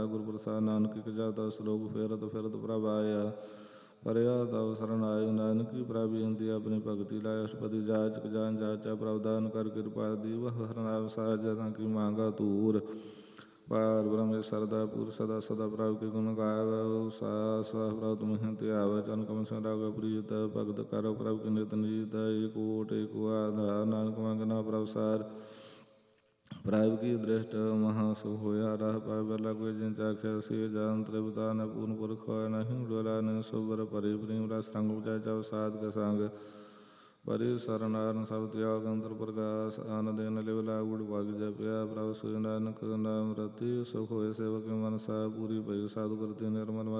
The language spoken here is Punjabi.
ਗੁਰ ਪ੍ਰਸਾਦ ਨਾਨਕ ਕੀ ਜਾਤਾ ਸਲੋਕ ਫੇਰਤ ਫਿਰਤ ਪ੍ਰਭ ਆਇਆ ਪਰਿਆ ਤਵ ਸਰਣ ਆਇ ਨਾਨਕੀ ਪ੍ਰਭ ਇੰਦੀ ਆਪਣੀ ਭਗਤੀ ਲਾਇ ਅਸ਼ਟਪਦੀ ਜਾਚਕ ਜਾਨ ਜਾਚਾ ਪ੍ਰਭ ਦਾਨ ਕਰ ਕਿਰਪਾ ਦੀਵ ਹਰਨਾਮ ਸਾਜਾ ਕੀ ਮੰਗਾ ਧੂਰ ਪਾਰ ਬ੍ਰਹਮ ਸਰਦਾ ਪੁਰ ਸਦਾ ਸਦਾ ਪ੍ਰਭ ਕੇ ਗੁਣ ਗਾਵ ਸਾਸ ਪ੍ਰਭ ਤੁਮ ਧਿਆਵ ਚਰਨ ਕਮਲ ਸਿੰਘ ਰਾਗ ਪ੍ਰੀਤ ਭਗਤ ਕਰੋ ਪ੍ਰਭ ਕੀ ਨਿਤ ਨੀਤ ਏਕ ਓਟ ਏਕ ਆਧਾਰ ਨਾਨਕ ਮੰਗਨਾ ਪ੍ਰਭ ਸਾਰ ਪ੍ਰਭ ਕੀ ਦ੍ਰਿਸ਼ਟ ਮਹਾ ਸੁਖ ਹੋਇਆ ਰਾਹ ਪਾਇ ਬਲਾ ਕੋਈ ਜਿਨ ਚਾਖਿਆ ਸੇ ਜਾਨ ਤ੍ਰਿਪਤਾ ਨ ਪੂਰਨ ਪੁਰਖ ਹੋਇ ਨਹੀਂ ਡੋਲਾ ਨ ਸੋਬਰ ਭਰੀ ਪ੍ਰੇਮ ਰਸ ਰੰਗ ਉਪਜੈ ਚਵ ਸਾਧ ਕੇ ਸੰਗ ਪਰਿ ਸਰਨਾਰਨ ਸਭ ਤਿਆਗ ਅੰਤਰ ਪ੍ਰਕਾਸ਼ ਆਨੰਦ ਦੇਨ ਲਿਵ ਲਾਗੁੜ ਭਾਗ ਜਪਿਆ ਪ੍ਰਭ ਸੁਜ ਨਾਨਕ ਨਾਮ ਰਤੀ ਸੁਖ ਹੋਏ ਸੇਵਕ ਮਨ ਸਾ ਪੂਰੀ ਭਈ ਸਾਧੂ ਕਰਤੀ ਨਿਰਮਲ